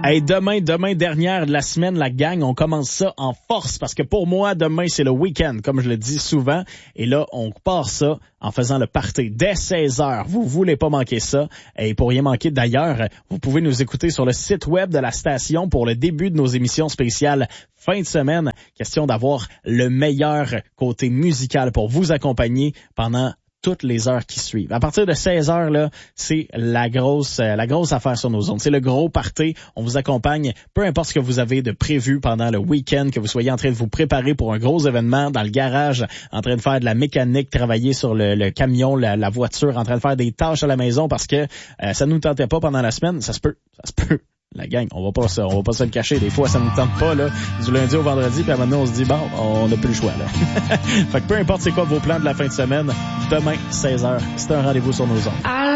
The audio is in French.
Hey, demain, dernière de la semaine, la gang, on commence ça en force parce que pour moi, demain, c'est le week-end, comme je le dis souvent. Et là, on part ça en faisant le party dès 16h. Vous voulez pas manquer ça. Et pour rien manquer d'ailleurs, vous pouvez nous écouter sur le site web de la station pour le début de nos émissions spéciales fin de semaine. Question d'avoir le meilleur côté musical pour vous accompagner pendant toutes les heures qui suivent. À partir de 16 heures, là, c'est la grosse affaire sur nos ondes. C'est le gros party. On vous accompagne, peu importe ce que vous avez de prévu pendant le week-end, que vous soyez en train de vous préparer pour un gros événement dans le garage, en train de faire de la mécanique, travailler sur le camion, la voiture, en train de faire des tâches à la maison parce que ça nous tentait pas pendant la semaine. Ça se peut. La gang, on va pas se le cacher. Des fois, ça nous tente pas, là, du lundi au vendredi, puis à maintenant, on se dit, bon, on n'a plus le choix, là. Fait que peu importe c'est quoi vos plans de la fin de semaine, demain, 16h, c'est un rendez-vous sur nos ondes.